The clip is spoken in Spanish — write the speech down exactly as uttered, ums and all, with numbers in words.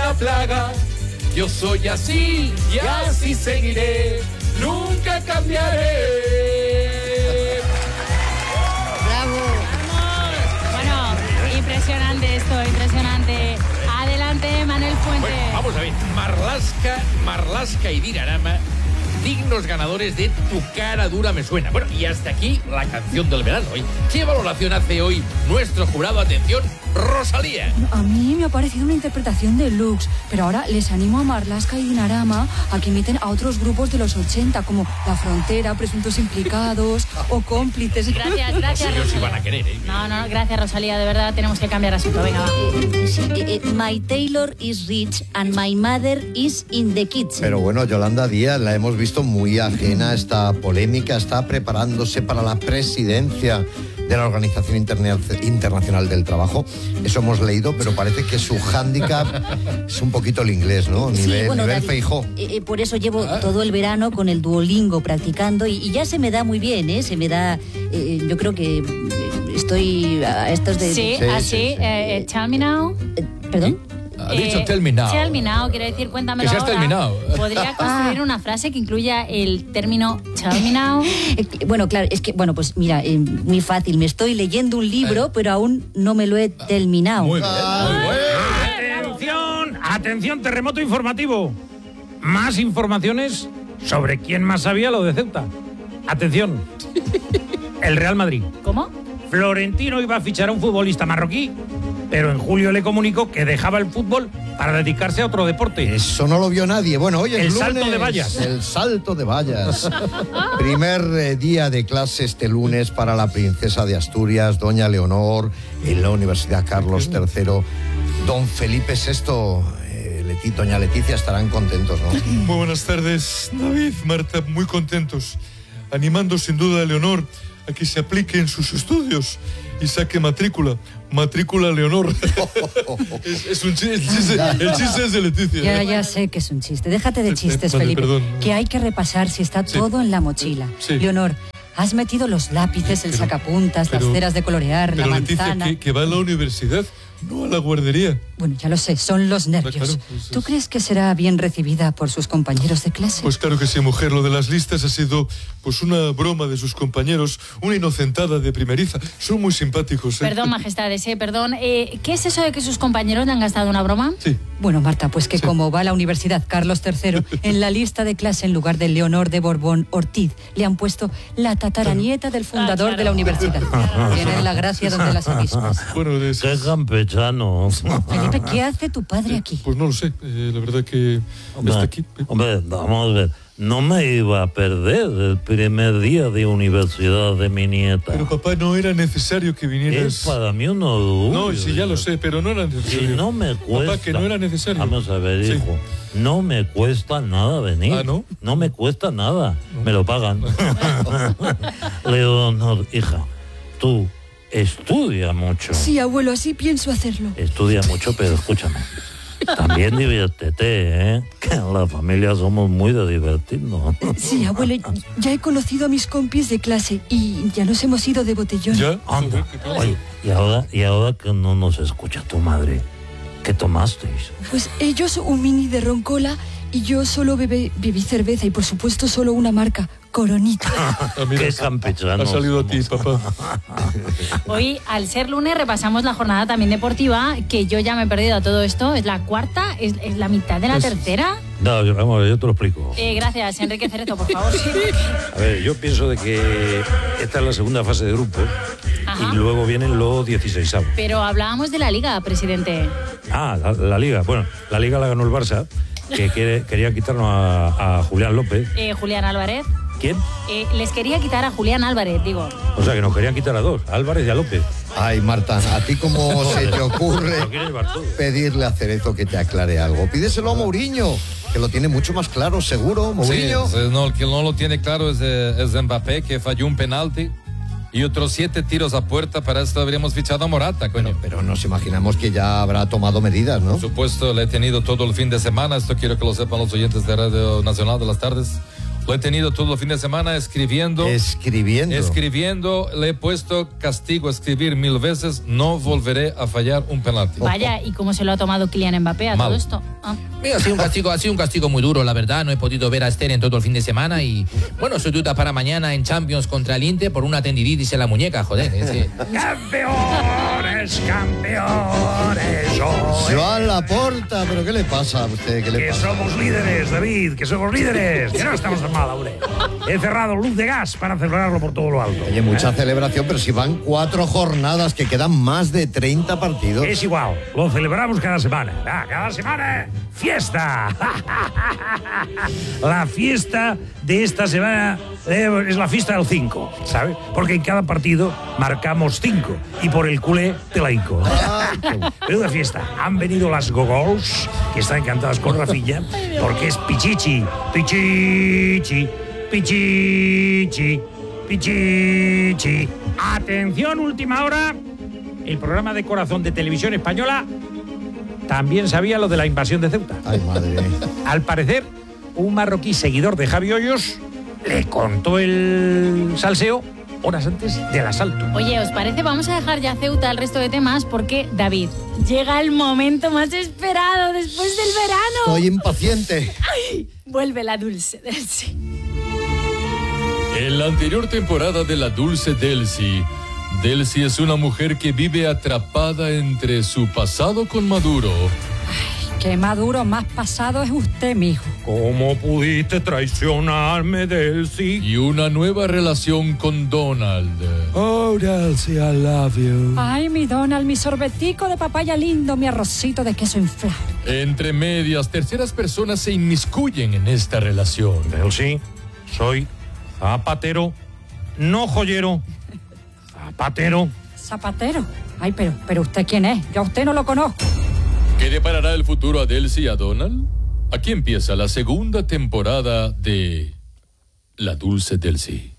una plaga. Yo soy así y así seguiré, nunca cambiaré. ¡Bravo! ¡Vamos! Bueno, impresionante esto, impresionante. Adelante, Manuel Fuente. Bueno, vamos a ver. Marlaska, Marlaska y Dinarama, dignos ganadores de Tu cara dura me suena. Bueno, y hasta aquí la canción del verano. ¿eh? ¿Qué valoración hace hoy nuestro jurado? Atención, Rosalía. A mí me ha parecido una interpretación deluxe, pero ahora les animo a Marlaska y Dinarama a que imiten a otros grupos de los ochenta, como La Frontera, Presuntos Implicados o Cómplices. Gracias, gracias, Ellos Rosalía. iban a querer, ¿eh? No, no, gracias, Rosalía, de verdad tenemos que cambiar asunto. Venga, va. Eh, sí, eh, eh, my Taylor is rich and my mother is in the kitchen. Pero bueno, Yolanda Díaz la hemos visto muy ajena a esta polémica, está preparándose para la presidencia de la Organización Interna- Internacional del Trabajo. Eso hemos leído, pero parece que su hándicap es un poquito el inglés, ¿no? Nivel, sí, bueno, nivel David, Feijóo. eh, eh, por eso llevo todo el verano con el Duolingo practicando y, y ya se me da muy bien, ¿eh? Se me da, eh, yo creo que eh, estoy a estos de... Sí, sí, así, sí, sí. eh, eh, tell me now. eh, ¿Perdón? Ha dicho Eh, tell me now. Tell me now, quiere decir cuéntamelo Que se has ahora. terminado. Podría construir una frase que incluya el término tell me now. Eh, bueno, claro, es que, bueno, pues mira, eh, muy fácil. Me estoy leyendo un libro, pero aún no me lo he terminado. Muy bien, muy bien. Atención, atención, terremoto informativo. Más informaciones sobre quién más sabía lo de Ceuta. Atención, el Real Madrid. ¿Cómo? Florentino iba a fichar a un futbolista marroquí, pero en julio le comunicó que dejaba el fútbol para dedicarse a otro deporte. Eso no lo vio nadie. Bueno, hoy es El lunes. salto de vallas. El salto de vallas. Primer eh, día de clase este lunes para la princesa de Asturias, doña Leonor, en la Universidad Carlos tercero. Don Felipe sexto, eh, Leti- doña Leticia estarán contentos, ¿no? Muy buenas tardes, David, Marta, muy contentos. Animando sin duda a Leonor a que se aplique en sus estudios y saque matrícula. Matrícula Leonor. es, es un chiste, el chiste, el chiste es de Leticia. Ya, ya sé que es un chiste. Déjate de chistes, Vale, Felipe. perdón. Que hay que repasar si está Sí. todo en la mochila. Sí. Leonor, has metido los lápices, el Pero- sacapuntas, pero- las ceras de colorear, la Pero Leticia, manzana. que, que va a la universidad, no a la guardería. Bueno, ya lo sé, son los nervios. Claro, pues ¿Tú es- crees que será bien recibida por sus compañeros de clase? Pues claro que sí, mujer. Lo de las listas ha sido pues una broma de sus compañeros, una inocentada de primeriza. Son muy simpáticos, ¿eh? Perdón, majestades, eh, perdón. Eh, ¿Qué es eso de que sus compañeros le han gastado una broma? Sí. Bueno, Marta, pues que Sí. como va a la Universidad Carlos tercero, en la lista de clase en lugar de Leonor de Borbón Ortiz, le han puesto la tataranieta del fundador claro. de la universidad. Tienen la gracia donde las avispas. Bueno, de ¡Qué campechanos! Felipe, ¿qué hace tu padre aquí? pues no lo sé. Eh, la verdad que Hombre, está aquí. hombre, vamos a ver. No me iba a perder el primer día de universidad de mi nieta. Pero papá, no era necesario que vinieras. Es para mí un orgullo. No, sí, ya lo sé, pero no era Si necesario. no me cuesta... Papá, que no era necesario. Vamos a ver, Sí. hijo. No me cuesta nada venir. ¿Ah, no? No me cuesta nada. Me lo pagan. Leonor, hija, tú estudia mucho. Sí, abuelo, así pienso hacerlo. Estudia mucho, pero escúchame. También diviértete, ¿eh? Que en la familia somos muy de divertirnos. Sí, abuelo, ya he conocido a mis compis de clase y ya nos hemos ido de botellón. ¿Ya? Anda. Oye, y ahora, y ahora que no nos escucha tu madre, ¿qué tomasteis? Pues ellos un mini de roncola y yo solo bebé, bebí cerveza y por supuesto solo una marca, Coronita. Ah, mira, Qué campechanos ha salido a ti, somos. papá. Hoy, al ser lunes, repasamos la jornada también deportiva, que yo ya me he perdido a todo esto. ¿Es la cuarta? ¿Es, es la mitad de la Es- tercera? No, yo, vamos a ver, yo te lo explico. Eh, gracias, Enrique Cerezo, por favor. Sí. A ver, yo pienso de que esta es la segunda fase de grupo Ajá. y luego vienen los dieciseisavos. Pero hablábamos de la Liga, presidente. Ah, la, la Liga. Bueno, la Liga la ganó el Barça, que quiere, quería quitarnos a, a Julián López. Eh, Julián Álvarez. ¿Quién? Eh, les quería quitar a Julián Álvarez, digo. O sea, que nos querían quitar a dos, a Álvarez y a López. Ay, Marta, ¿a ti cómo se te ocurre Lo quiere llevar todo. pedirle a Cerezo que te aclare algo? Pídeselo a Mourinho, que lo tiene mucho más claro, seguro. Mourinho. Sí, no, el que no lo tiene claro es, de, es de Mbappé, que falló un penalti y otros siete tiros a puerta. Para esto habríamos fichado a Morata, coño. Pero, pero nos imaginamos que ya habrá tomado medidas, ¿no? Por supuesto, le he tenido todo el fin de semana. Esto quiero que lo sepan los oyentes de Radio Nacional de las Tardes. Lo he tenido todo el fin de semana escribiendo. Escribiendo. Escribiendo. Le he puesto castigo a escribir mil veces. No volveré a fallar un penalti. Vaya, ¿y cómo se lo ha tomado Kylian Mbappé a Mal. todo esto? Ah. Mira, ha sido un castigo, ha sido un castigo muy duro, la verdad. No he podido ver a Esther en todo el fin de semana y, bueno, soy duda para mañana en Champions contra el Inter por una tendinitis en la muñeca, joder. Es que... ¡Campeones, campeones! Hoy. Joan Laporta, ¿pero qué le pasa a usted? ¿Qué le Que pasa? somos líderes, David, que somos líderes. Que no estamos tan mal, hombre. He cerrado luz de gas para celebrarlo por todo lo alto. Oye, mucha ¿Eh? celebración, pero si van cuatro jornadas, que quedan más de treinta partidos. Es igual, lo celebramos cada semana. Ah, cada semana, fiesta. La fiesta de esta semana eh, es la fiesta del cinco, ¿sabes? Porque en cada partido marcamos cinco y por el culé te la hinco. Menuda fiesta. Han venido las gogols, que están encantadas con Rafilla, porque es pichichi, pichichi, pichichi, pichichi. Atención, última hora. El programa de Corazón de Televisión Española también sabía lo de la invasión de Ceuta. Ay, madre. Al parecer, un marroquí seguidor de Javi Hoyos le contó el salseo horas antes del asalto. Oye, ¿os parece? Vamos a dejar ya Ceuta al resto de temas porque, David, llega el momento más esperado después del verano. Estoy impaciente. ¡Ay! Vuelve la dulce Delcy. En la anterior temporada de La Dulce Delcy, Delcy es una mujer que vive atrapada entre su pasado con Maduro. Qué maduro más pasado es usted, mijo. ¿Cómo pudiste traicionarme, Delcy? Y una nueva relación con Donald. Oh, Delcy, I love you. Ay, mi Donald, mi sorbetico de papaya lindo, mi arrocito de queso inflado. Entre medias, terceras personas se inmiscuyen en esta relación. Delcy, soy zapatero, no joyero. Zapatero. Zapatero. Ay, pero, pero ¿usted quién es? Yo a usted no lo conozco. ¿Qué deparará el futuro a Delcy y a Donald? Aquí empieza la segunda temporada de La Dulce Delcy.